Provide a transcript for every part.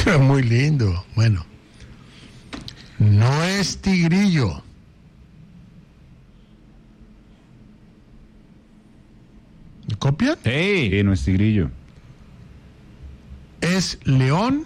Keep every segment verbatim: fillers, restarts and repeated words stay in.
Muy lindo. Bueno, no es tigrillo. ¿Me copian? ¡Ey! Sí, no es tigrillo. Es león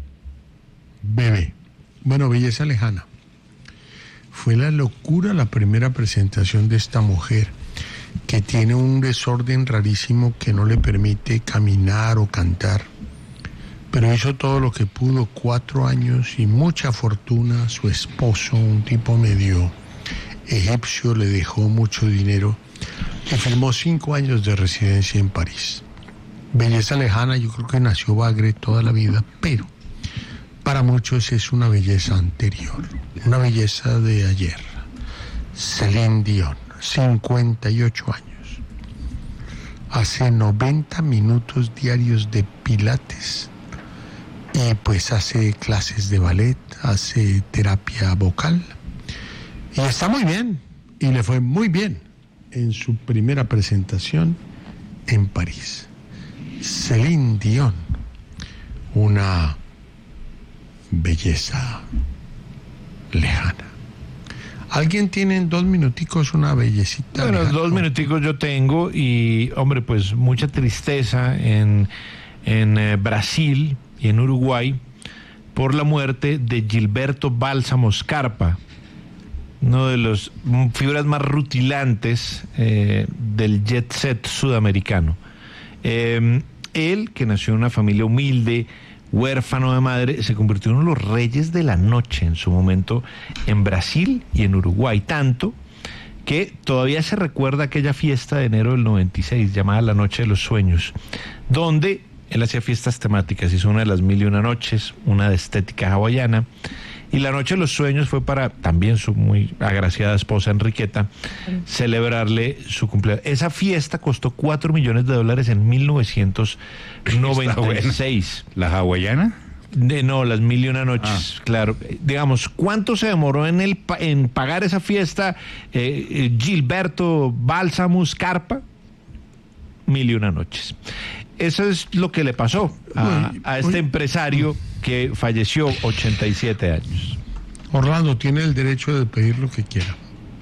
bebé. Bueno, belleza lejana. Fue la locura la primera presentación de esta mujer, que tiene un desorden rarísimo que no le permite caminar o cantar. Pero hizo todo lo que pudo, cuatro años y mucha fortuna. Su esposo, un tipo medio egipcio, le dejó mucho dinero y firmó cinco años de residencia en París. Belleza lejana, yo creo que nació bagre toda la vida, pero para muchos es una belleza anterior, una belleza de ayer. Celine Dion, cincuenta y ocho años. Hace noventa minutos diarios de pilates y pues hace clases de ballet, hace terapia vocal y está muy bien, y le fue muy bien en su primera presentación en París. Celine Dion, una belleza lejana. ¿Alguien tiene en dos minuticos una bellecita? Bueno, lejana? dos minuticos yo tengo y, hombre, pues mucha tristeza en, en eh, Brasil y en Uruguay por la muerte de Gilberto Bálsamo Scarpa, uno de los figuras más rutilantes eh, del jet set sudamericano. Eh, él, que nació en una familia humilde, huérfano de madre, se convirtió en uno de los reyes de la noche en su momento en Brasil y en Uruguay, tanto que todavía se recuerda aquella fiesta de enero del noventa y seis llamada La Noche de los Sueños, donde él hacía fiestas temáticas, hizo una de las mil y una noches, una de estética hawaiana, y La Noche de los Sueños fue para también su muy agraciada esposa Enriqueta celebrarle su cumpleaños. Esa fiesta costó cuatro millones de dólares en mil novecientos noventa y seis. ¿La hawaiana? De, no, las mil y una noches, ah. Claro. Digamos, ¿cuánto se demoró en, el, en pagar esa fiesta eh, Gilberto Bálsamo Scarpa? Mil y una noches. Eso es lo que le pasó a, a este empresario que falleció, ochenta y siete años. Orlando tiene el derecho de pedir lo que quiera.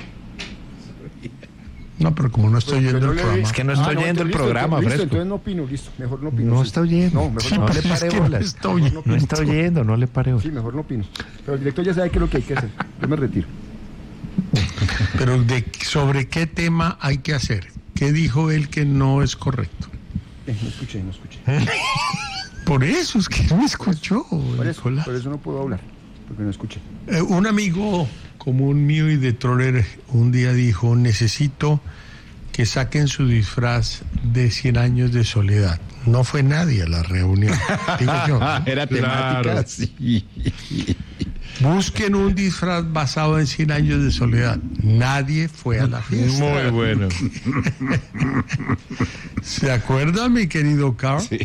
No, pero como no estoy oyendo el programa. Es que no estoy oyendo el programa, listo, Fresco. Entonces no opino, listo, mejor no opino. No sí. está oyendo. No, mejor Sí, no, no pues le es pare que bolas. no está oyendo. No está oyendo, no le pare bolas. Sí, mejor no opino. Pero el director ya sabe qué es lo que hay que hacer. Yo me retiro. Pero de, ¿sobre qué tema hay que hacer? ¿Qué dijo él que no es correcto? Eh, no escuché, no escuché. Por eso es que no escuchó, Por eso, Nicolás. por eso no puedo hablar, porque no escuché. Eh, un amigo común mío y de Troller un día dijo: necesito que saquen su disfraz de cien años de soledad. No fue nadie a la reunión, digo yo, ¿no? Era temática, Claro. sí. Busquen un disfraz basado en cien años de soledad. Nadie fue a la fiesta. Muy bueno. ¿Se acuerda, mi querido Carl? Sí.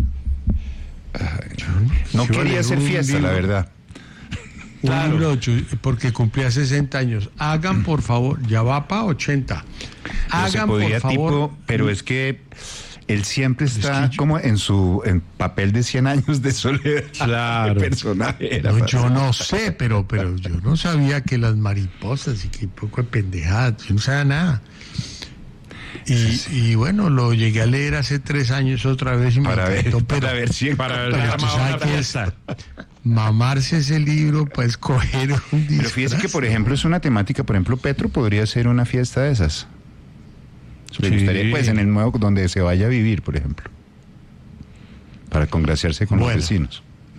Yo No iba a quería leer hacer un fiesta, la libro. verdad. Un Claro. libro ocho, porque cumplía sesenta años. Hagan, por favor, ya va para ochenta. Pero se Hagan, podía por favor. tipo, pero es que él siempre está Desquicho. como en su en papel de cien años de soledad. Claro. El personaje era No, yo fácil. no sé, pero, pero yo no sabía que las mariposas y que un poco de pendejadas, yo no sabía nada. Y, y bueno, lo llegué a leer hace tres años otra vez y me Para ver, encantó, pero, para ver si Para pero armar tú sabes una que es fiesta. mamarse ese libro para escoger un disfraz. Pero fíjese que, por ejemplo, es una temática, por ejemplo, Petro podría ser una fiesta de esas. Me Sí. gustaría, pues, en el nuevo, donde se vaya a vivir, por ejemplo. Para congraciarse con Bueno. los vecinos.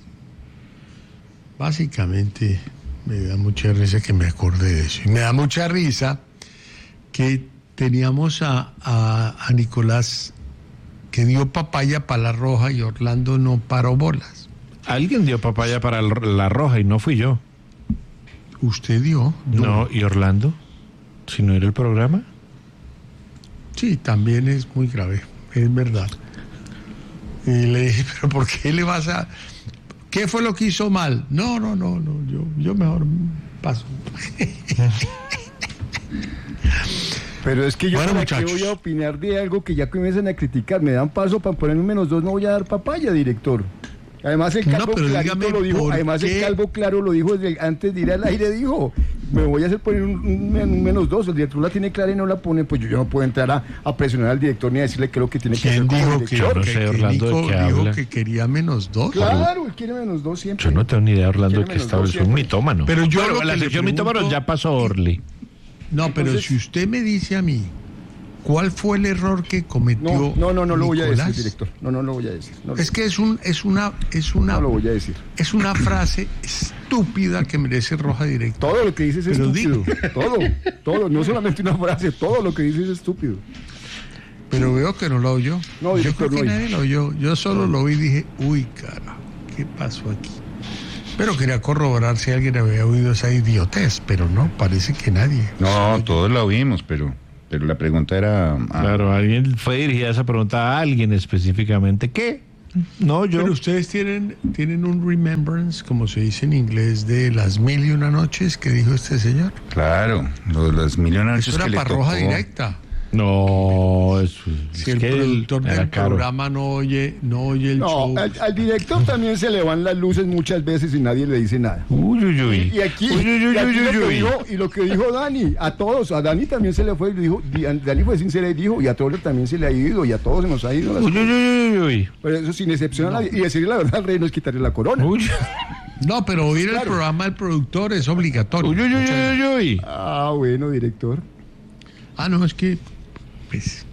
Básicamente me da mucha risa que me acordé de eso. Y me da mucha risa que teníamos a, a, a Nicolás, que dio papaya para la roja y Orlando no paró bolas. Alguien dio papaya para el- la roja y no fui yo. ¿Usted dio? No, ¿y Orlando? Si no era el programa. Sí, también es muy grave, es verdad. Y le dije, pero ¿por qué le vas a...? ¿Qué fue lo que hizo mal? No, no, no, no, yo, yo mejor paso. Pero es que yo Bueno, para qué muchachos. voy a opinar de algo que ya comienzan a criticar. Me dan paso para ponerme menos dos, no voy a dar papaya, director. Además el No, calvo pero clarito dígame lo dijo, por además qué. el calvo claro lo dijo desde el- antes de ir al aire, dijo, me voy a hacer poner un, un men- un menos dos, el director la tiene clara y no la pone, pues yo, yo no puedo entrar a, a presionar al director ni a decirle qué es lo que tiene que hacer ¿Quién como dijo que, director. no que- sé, que Orlando, ¿de Nico qué dijo habla? que quería menos dos? Claro, él quiere menos dos siempre. Yo no tengo ni idea, Orlando, Quiere que menos está dos es un siempre. mitómano. Pero yo Bueno, lo que la le sección mitómanos pregunto- ya pasó Orly. No, pero Entonces- si usted me dice a mí, ¿cuál fue el error que cometió No, no, no, no lo voy a Nicolás? decir, director. No, no lo voy a decir. No, lo- Es que es un, es una, es una, no lo voy a decir. es una frase estúpida que merece roja directa. Todo lo que dices es Pero estúpido. Todo, todo, no solamente una frase, todo lo que dices es estúpido. Pero veo que no lo oyó. No, yo director, creo que no oí. nadie lo oyó. Yo solo lo vi y dije, uy, carajo, ¿qué pasó aquí? Pero quería corroborar si alguien había oído esa idiotez, pero no, parece que nadie. No, todos la oímos, pero, pero la pregunta era... ah, Claro, alguien fue dirigida esa pregunta a alguien específicamente. ¿Qué? No, yo. Pero ustedes tienen, tienen un remembrance, como se dice en inglés, de las mil y una noches que dijo este señor. Claro, lo de las millonarios Eso era que le para roja tocó. directa. No, es, Si es el que él productor era del caro. programa no oye, no oye el show. No, al, al director también se le van las luces muchas veces y nadie le dice nada. Uy, uy, uy. Y aquí, Uy, uy, uy, y aquí uy, lo, que uy. dijo, y lo que dijo Dani, a todos, a Dani también se le fue, y dijo, Di- Dani fue sincera y dijo, y a todos también se le ha ido, y a todos se nos ha ido. las Uy, uy, cosas. uy, uy, uy. Pero eso sin excepción a nadie. Y decirle la verdad al rey no es quitarle la corona. Uy, No, pero oír el Claro. programa del productor es obligatorio. uy, uy, uy, uy, uy. Ah, bueno, director. Ah, no, es que pues,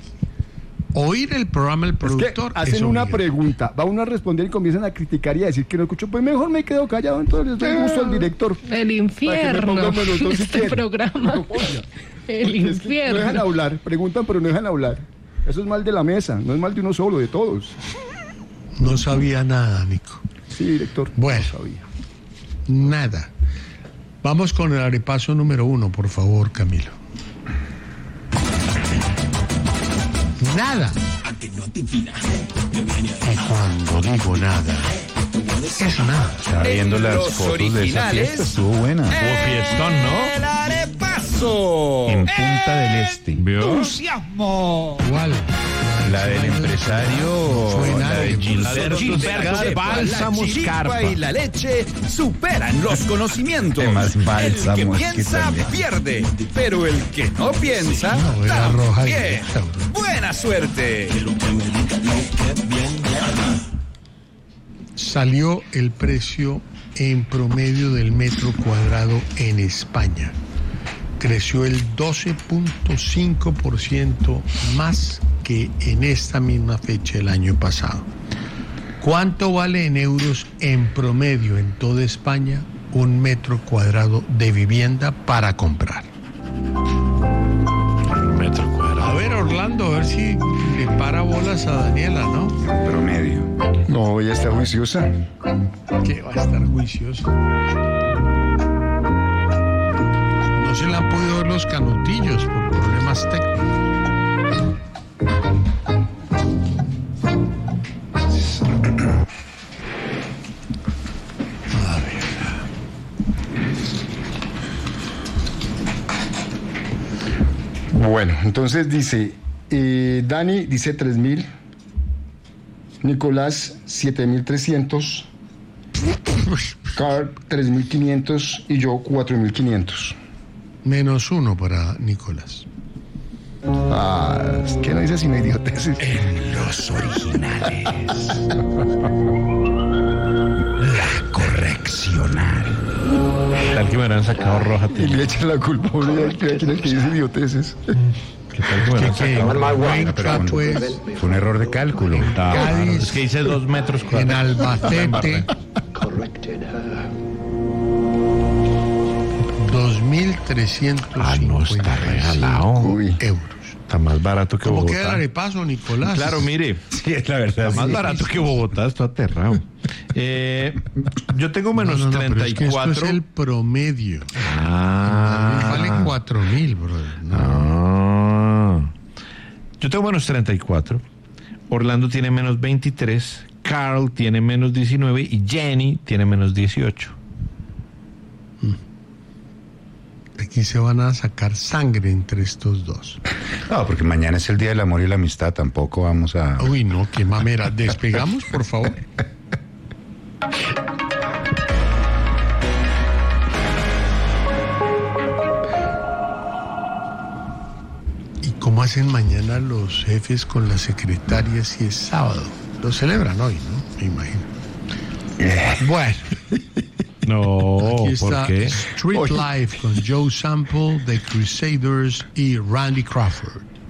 oír el programa del Es que productor es hacen una obligatorio. pregunta, va uno a responder y comienzan a criticar y a decir que no escucho. Pues mejor me quedo callado, entonces les doy gusto al director. El infierno. pongan menos dos si Este quieren. programa. No, oiga, El es que no dejan infierno. hablar, preguntan pero no dejan hablar. Eso es mal de la mesa, no es mal de uno solo, de todos. No sabía nada, Nico. Sí, director. Bueno. No sabía. Nada. Vamos con el arepaso número uno, por favor, Camilo. Nada. Y cuando digo nada, es nada. Estaba viendo En las los fotos de esa originales, fiesta, estuvo buena. Hubo fiestón, ¿no? El arepaso. En Punta del Este. ¿Vio? Entusiasmo. ¿Cuál? La del empresario, fue la nada. de Gilberto Gilberto Cepa, Bálsamos la chiripa Carpa. y la leche superan los conocimientos. Más El que bálsamos que piensa también. pierde, pero el que no piensa no, era roja también. directa, bro. Buena suerte. Salió el precio en promedio del metro cuadrado en España. Creció el doce punto cinco por ciento más que en esta misma fecha el año pasado. ¿Cuánto vale en euros en promedio en toda España un metro cuadrado de vivienda para comprar? Metro A cuadrado. ver, Orlando, a ver si le para bolas a Daniela, ¿no? promedio. No, ella está juiciosa. Que va a estar juicioso. No se le han podido ver los canutillos por problemas técnicos. A ver. Bueno, entonces dice, eh, Dani dice tres mil, Nicolás siete mil trescientos, Carl tres mil quinientos y yo cuatro mil quinientos. Menos uno para Nicolás. Ah, es que no dice sino idioteces. Los originales. La correccional. Tal que me hubieran sacado roja, Y tío. le echan la culpa a uno y al que que dice idioteces. ¿Qué tal que me hubieran Que sacado roja? buen pero trato fue- es Fue un error de cálculo. Ah, Cádiz. es que hice dos metros en cuadrados. Albacete. dos mil trescientos Ah, no, está regalado. Uy. euros. Está más barato que ¿Cómo queda el Bogotá. arepazo, Nicolás? Claro, mire. Sí, es la verdad. Está más sí. barato que Bogotá, estoy aterrado. Eh, yo tengo No, menos no, no, pero treinta es y que esto cuatro. es el promedio. Ah. Vale cuatro mil, brother. No. Ah. Yo tengo menos treinta y cuatro. Orlando tiene menos veintitrés. Carl tiene menos diecinueve. Y Jenny tiene menos dieciocho. Aquí se van a sacar sangre entre estos dos. No, porque mañana es el Día del Amor y la Amistad. Tampoco vamos a... Uy, no, qué mamera. Despegamos, por favor. ¿Y cómo hacen mañana los jefes con las secretarias si es sábado? Lo celebran hoy, ¿no? Me imagino. Bueno, No, aquí ¿por está qué? Street Life con Joe Sample, The Crusaders y Randy Crawford.